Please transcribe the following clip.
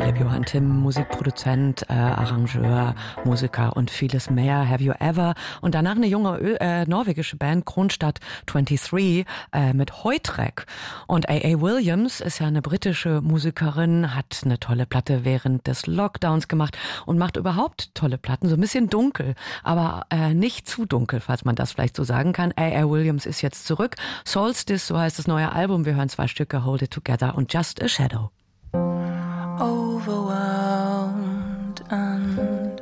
Philipp Johann Timm, Musikproduzent, Arrangeur, Musiker und vieles mehr. Have You Ever? Und danach eine junge norwegische Band, Kronstadt 23, mit Heutrek. Und A.A. Williams ist ja eine britische Musikerin, hat eine tolle Platte während des Lockdowns gemacht und macht überhaupt tolle Platten. So ein bisschen dunkel, aber nicht zu dunkel, falls man das vielleicht so sagen kann. A.A. Williams ist jetzt zurück. Solstice, so heißt das neue Album. Wir hören 2 Stücke, Hold It Together und Just a Shadow.